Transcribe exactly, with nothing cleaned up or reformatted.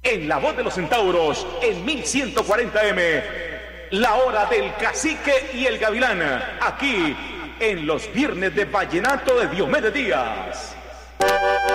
En la voz de los centauros, en mil ciento cuarenta eme, la hora del cacique y el gavilán, aquí en los viernes de vallenato de Diomedes Díaz.